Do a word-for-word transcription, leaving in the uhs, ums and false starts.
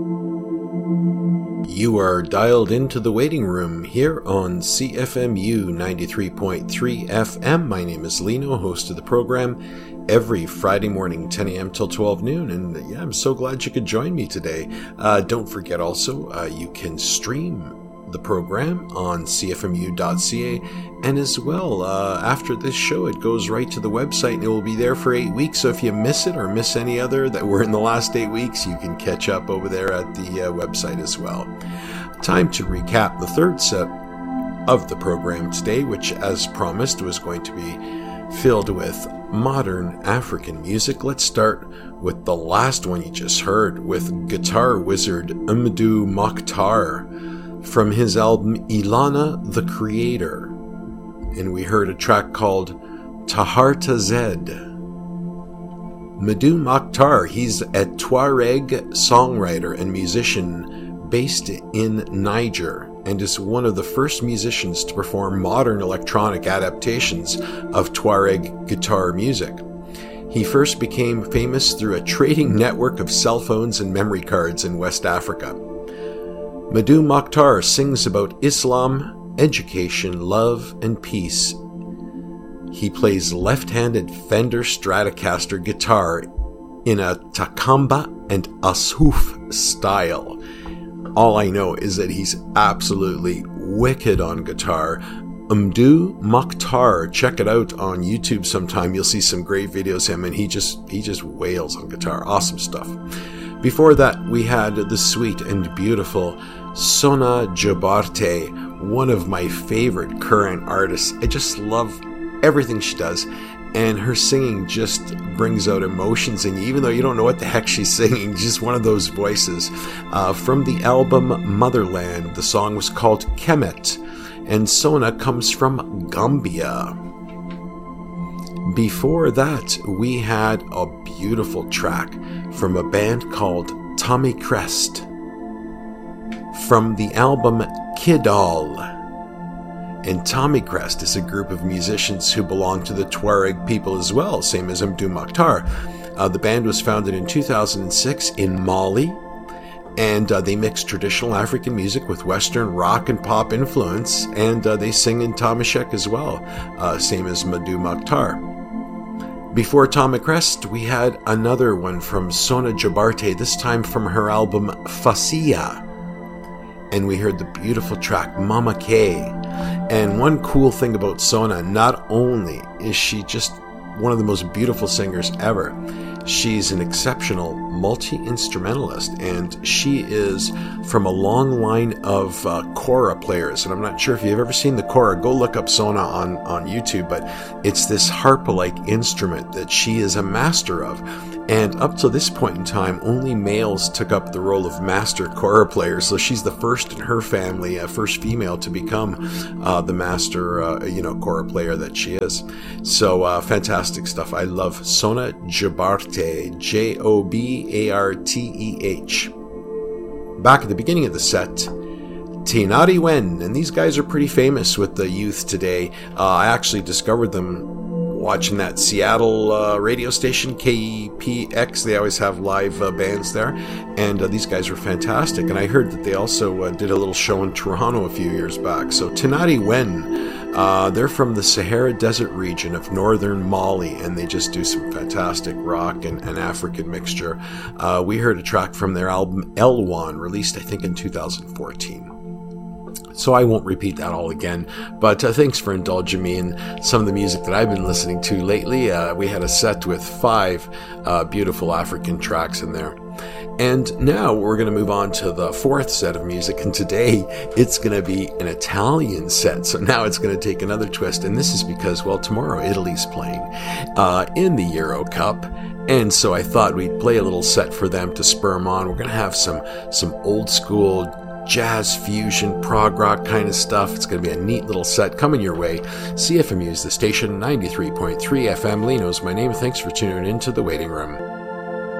You are dialed into the waiting room here on C F M U ninety-three point three F M. My name is Lino, host of the program, every Friday morning, ten a.m. till twelve noon. And yeah, I'm so glad you could join me today. Uh, don't forget also, uh, you can stream the program on c f m u dot c a, and as well, uh, after this show, it goes right to the website and it will be there for eight weeks. So if you miss it or miss any other that were in the last eight weeks, you can catch up over there at the uh, website as well. Time to recap the third set of the program today, which, as promised, was going to be filled with modern African music. Let's start with the last one you just heard, with guitar wizard Mdou Moctar, from his album Ilana the Creator, and we heard a track called Taharta Zed. Mdou Moctar, he's a Tuareg songwriter and musician based in Niger, and is one of the first musicians to perform modern electronic adaptations of Tuareg guitar music. He first became famous through a trading network of cell phones and memory cards in West Africa. Mdou Moctar sings about Islam, education, love, and peace. He plays left-handed Fender Stratocaster guitar in a takamba and ashouf style. All I know is that he's absolutely wicked on guitar. Mdou Moctar, check it out on YouTube sometime. You'll see some great videos of him, and he just he just wails on guitar. Awesome stuff. Before that, we had the sweet and beautiful Sona Jabarte, one of my favorite current artists. I just love everything she does, and her singing just brings out emotions in you, even though you don't know what the heck she's singing. Just one of those voices. Uh, from the album Motherland, the song was called Kemet, and Sona comes from Gambia. Before that, we had a beautiful track from a band called Tommy Crest, from the album Kidal. And Tommy Crest is a group of musicians who belong to the Tuareg people as well, same as Mdou Moctar. Uh, the band was founded in two thousand six in Mali, and uh, they mix traditional African music with Western rock and pop influence, and uh, they sing in Tamashek as well, uh, same as Mdou Moctar. Before Tommy Crest, we had another one from Sona Jabarte, this time from her album Fasia. And we heard the beautiful track Mama K. And one cool thing about Sona, not only is she just one of the most beautiful singers ever, she's an exceptional multi-instrumentalist, and she is from a long line of uh, kora players. And I'm not sure if you've ever seen the kora. Go look up Sona on, on YouTube, but it's this harp-like instrument that she is a master of. And up to this point in time, only males took up the role of master kora players. So she's the first in her family, uh, first female to become uh, the master, uh, you know, kora player that she is. So uh, fantastic stuff. I love Sona Jabarte, J O B A R T E H. Back at the beginning of the set, Tinari Wen, and these guys are pretty famous with the youth today. Uh, I actually discovered them watching that Seattle uh, radio station, K E P X. They always have live uh, bands there, and uh, these guys were fantastic. And I heard that they also uh, did a little show in Toronto a few years back. So Tinari Wen, uh, they're from the Sahara Desert region of northern Mali, and they just do some fantastic rock and, and African mixture. Uh, we heard a track from their album Elwan, released I think in two thousand fourteen. So I won't repeat that all again, but uh, thanks for indulging me in some of the music that I've been listening to lately. Uh, we had a set with five uh, beautiful African tracks in there. And now we're going to move on to the fourth set of music, and today it's going to be an Italian set. So now it's going to take another twist, and this is because, well, tomorrow Italy's playing uh, in the Euro Cup. And so I thought we'd play a little set for them to spur them on. We're going to have some some old school jazz fusion, prog rock kind of stuff. It's going to be a neat little set coming your way. C F M U is the station, ninety-three point three F M. Lino's my name. Thanks for tuning in to The Waiting Room.